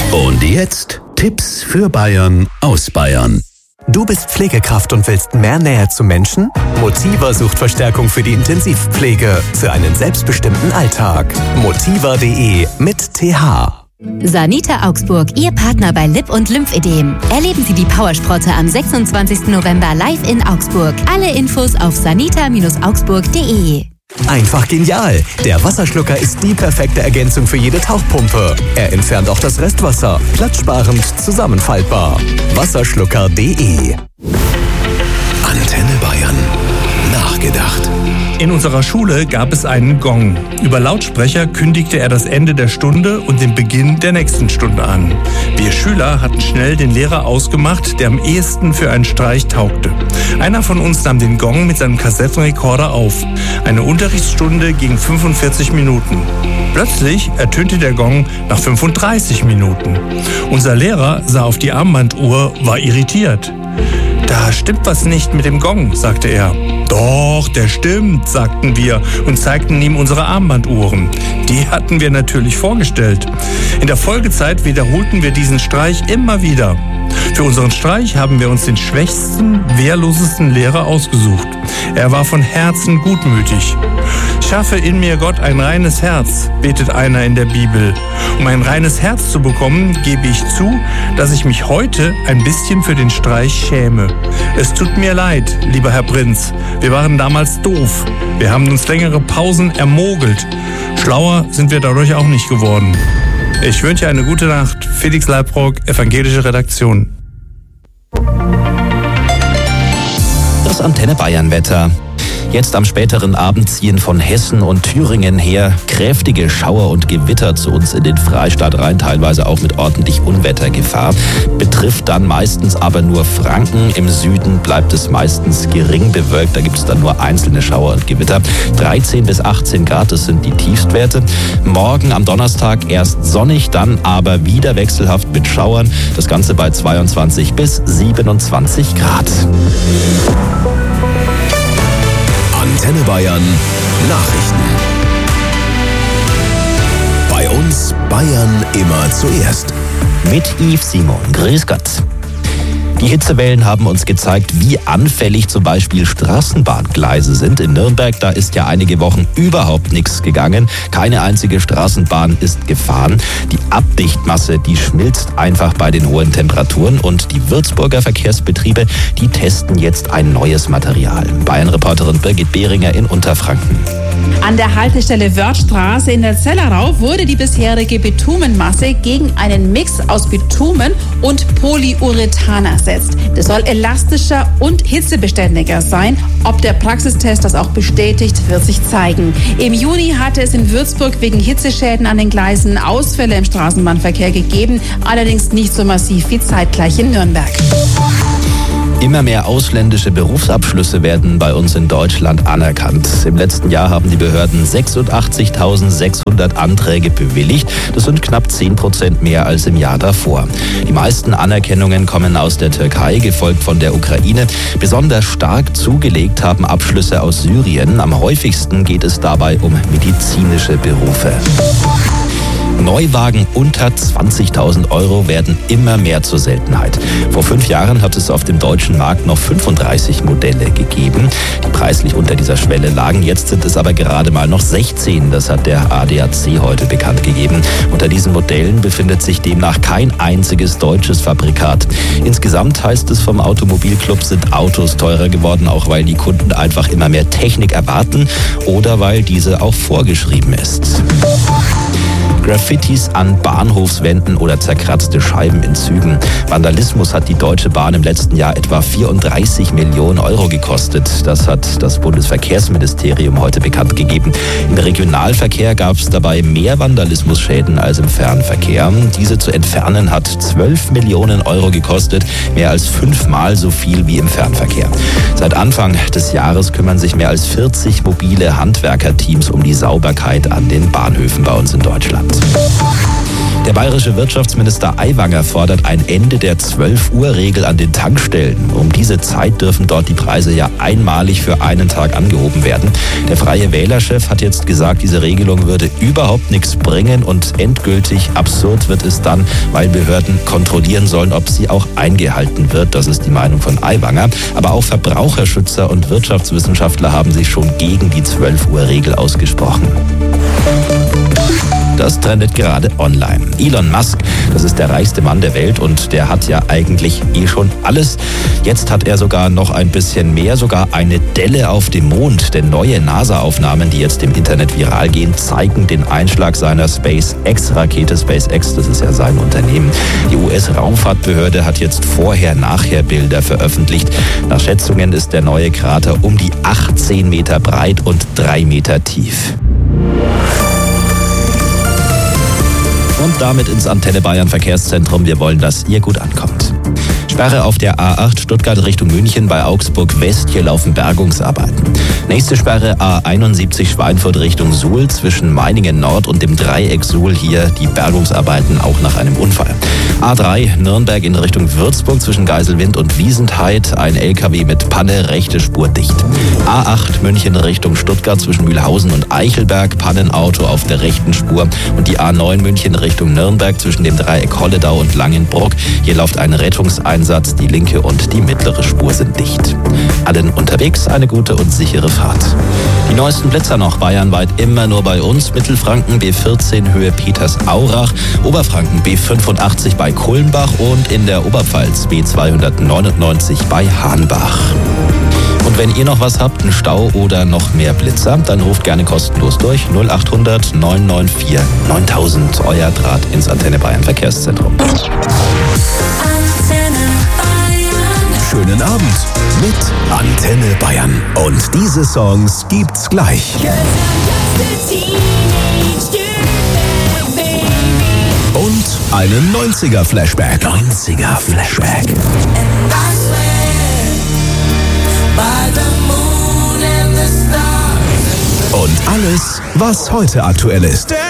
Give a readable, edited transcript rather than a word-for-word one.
Und jetzt Tipps für Bayern aus Bayern. Du bist Pflegekraft und willst mehr Nähe zu Menschen? Motiva sucht Verstärkung für die Intensivpflege für einen selbstbestimmten Alltag. Motiva.de mit TH. Sanita Augsburg, Ihr Partner bei Lip- und Lymphödem. Erleben Sie die Powersprotte am 26. November live in Augsburg. Alle Infos auf sanita-augsburg.de. Einfach genial! Der Wasserschlucker ist die perfekte Ergänzung für jede Tauchpumpe. Er entfernt auch das Restwasser. Platzsparend, zusammenfaltbar. Wasserschlucker.de. Antenne Bayern. Nachgedacht. In unserer Schule gab es einen Gong. Über Lautsprecher kündigte er das Ende der Stunde und den Beginn der nächsten Stunde an. Wir Schüler hatten schnell den Lehrer ausgemacht, der am ehesten für einen Streich taugte. Einer von uns nahm den Gong mit seinem Kassettenrekorder auf. Eine Unterrichtsstunde ging 45 Minuten. Plötzlich ertönte der Gong nach 35 Minuten. Unser Lehrer sah auf die Armbanduhr, war irritiert. Da stimmt was nicht mit dem Gong, sagte er. Doch, der stimmt, sagten wir und zeigten ihm unsere Armbanduhren. Die hatten wir natürlich vorgestellt. In der Folgezeit wiederholten wir diesen Streich immer wieder. Für unseren Streich haben wir uns den schwächsten, wehrlosesten Lehrer ausgesucht. Er war von Herzen gutmütig. Schaffe in mir, Gott, ein reines Herz, betet einer in der Bibel. Um ein reines Herz zu bekommen, gebe ich zu, dass ich mich heute ein bisschen für den Streich schäme. Es tut mir leid, lieber Herr Prinz. Wir waren damals doof. Wir haben uns längere Pausen ermogelt. Schlauer sind wir dadurch auch nicht geworden. Ich wünsche eine gute Nacht. Felix Leibrock, Evangelische Redaktion. Das Antenne Bayern Wetter. Jetzt am späteren Abend ziehen von Hessen und Thüringen her kräftige Schauer und Gewitter zu uns in den Freistaat rein, teilweise auch mit ordentlich Unwettergefahr. Betrifft dann meistens aber nur Franken. Im Süden bleibt es meistens gering bewölkt, da gibt es dann nur einzelne Schauer und Gewitter. 13 bis 18 Grad, das sind die Tiefstwerte. Morgen am Donnerstag erst sonnig, dann aber wieder wechselhaft mit Schauern. Das Ganze bei 22 bis 27 Grad. Antenne Bayern. Nachrichten. Bei uns Bayern immer zuerst. Mit Yves Simon. Grüß Gott. Die Hitzewellen haben uns gezeigt, wie anfällig zum Beispiel Straßenbahngleise sind. In Nürnberg, da ist ja einige Wochen überhaupt nichts gegangen. Keine einzige Straßenbahn ist gefahren. Die Abdichtmasse, die schmilzt einfach bei den hohen Temperaturen. Und die Würzburger Verkehrsbetriebe, die testen jetzt ein neues Material. Bayern-Reporterin Birgit Behringer in Unterfranken. An der Haltestelle Wörthstraße in der Zellerau wurde die bisherige Bitumenmasse gegen einen Mix aus Bitumen und Polyurethan ersetzt. Das soll elastischer und hitzebeständiger sein. Ob der Praxistest das auch bestätigt, wird sich zeigen. Im Juni hatte es in Würzburg wegen Hitzeschäden an den Gleisen Ausfälle im Straßenbahnverkehr gegeben, allerdings nicht so massiv wie zeitgleich in Nürnberg. Immer mehr ausländische Berufsabschlüsse werden bei uns in Deutschland anerkannt. Im letzten Jahr haben die Behörden 86.600 Anträge bewilligt. Das sind knapp 10% mehr als im Jahr davor. Die meisten Anerkennungen kommen aus der Türkei, gefolgt von der Ukraine. Besonders stark zugelegt haben Abschlüsse aus Syrien. Am häufigsten geht es dabei um medizinische Berufe. Neuwagen unter 20.000 Euro werden immer mehr zur Seltenheit. Vor 5 Jahren hat es auf dem deutschen Markt noch 35 Modelle gegeben, die preislich unter dieser Schwelle lagen. Jetzt sind es aber gerade mal noch 16. Das hat der ADAC heute bekannt gegeben. Unter diesen Modellen befindet sich demnach kein einziges deutsches Fabrikat. Insgesamt heißt es vom Automobilclub, sind Autos teurer geworden, auch weil die Kunden einfach immer mehr Technik erwarten oder weil diese auch vorgeschrieben ist. Graffitis an Bahnhofswänden oder zerkratzte Scheiben in Zügen. Vandalismus hat die Deutsche Bahn im letzten Jahr etwa 34 Millionen Euro gekostet. Das hat das Bundesverkehrsministerium heute bekannt gegeben. Im Regionalverkehr gab es dabei mehr Vandalismusschäden als im Fernverkehr. Diese zu entfernen hat 12 Millionen Euro gekostet, mehr als 5-mal so viel wie im Fernverkehr. Seit Anfang des Jahres kümmern sich mehr als 40 mobile Handwerkerteams um die Sauberkeit an den Bahnhöfen bei uns in Deutschland. Der bayerische Wirtschaftsminister Aiwanger fordert ein Ende der 12-Uhr-Regel an den Tankstellen. Um diese Zeit dürfen dort die Preise ja einmalig für einen Tag angehoben werden. Der Freie Wähler-Chef hat jetzt gesagt, diese Regelung würde überhaupt nichts bringen und endgültig absurd wird es dann, weil Behörden kontrollieren sollen, ob sie auch eingehalten wird. Das ist die Meinung von Aiwanger. Aber auch Verbraucherschützer und Wirtschaftswissenschaftler haben sich schon gegen die 12-Uhr-Regel ausgesprochen. Das trendet gerade online. Elon Musk, das ist der reichste Mann der Welt und der hat ja eigentlich schon alles. Jetzt hat er sogar noch ein bisschen mehr, sogar eine Delle auf dem Mond. Denn neue NASA-Aufnahmen, die jetzt im Internet viral gehen, zeigen den Einschlag seiner SpaceX-Rakete. SpaceX, das ist ja sein Unternehmen. Die US-Raumfahrtbehörde hat jetzt Vorher-Nachher-Bilder veröffentlicht. Nach Schätzungen ist der neue Krater um die 18 Meter breit und 3 Meter tief. Und damit ins Antenne Bayern Verkehrszentrum. Wir wollen, dass ihr gut ankommt. Sperre auf der A8 Stuttgart Richtung München bei Augsburg West. Hier laufen Bergungsarbeiten. Nächste Sperre A71 Schweinfurt Richtung Suhl zwischen Meiningen Nord und dem Dreieck Suhl. Hier die Bergungsarbeiten auch nach einem Unfall. A3 Nürnberg in Richtung Würzburg zwischen Geiselwind und Wiesentheid. Ein LKW mit Panne, rechte Spur dicht. A8 München Richtung Stuttgart zwischen Mühlhausen und Eichelberg. Pannenauto auf der rechten Spur. Und die A9 München Richtung Nürnberg zwischen dem Dreieck Holledau und Langenbruck. Hier läuft ein Rettungseinsatz. Die linke und die mittlere Spur sind dicht. Allen unterwegs eine gute und sichere Fahrt. Die neuesten Blitzer noch bayernweit immer nur bei uns. Mittelfranken B14 Höhe Peters-Aurach. Oberfranken B85 bei Kulmbach und in der Oberpfalz B299 bei Hahnbach. Und wenn ihr noch was habt, einen Stau oder noch mehr Blitzer, dann ruft gerne kostenlos durch 0800 994 9000. Euer Draht ins Antenne Bayern Verkehrszentrum. Schönen Abend mit Antenne Bayern. Und diese Songs gibt's gleich. Und einen 90er-Flashback. 90er-Flashback. Und alles, was heute aktuell ist.